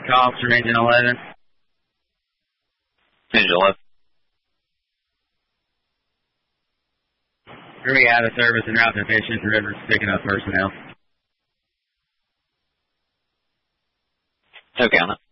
calls from Engine 11. Engine 11. Three out of service and route to Fishing River, picking up personnel. Okay on it.